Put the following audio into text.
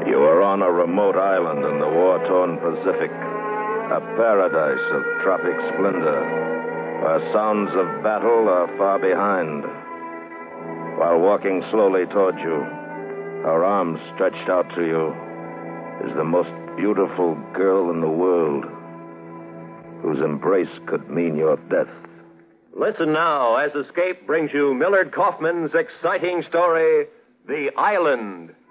You are on a remote island in the war-torn Pacific, a paradise of tropic splendor, where sounds of battle are far behind. While walking slowly toward you, her arms stretched out to you, is the most beautiful girl in the world, whose embrace could mean your death. Listen now as Escape brings you Millard Kaufman's exciting story, The Island.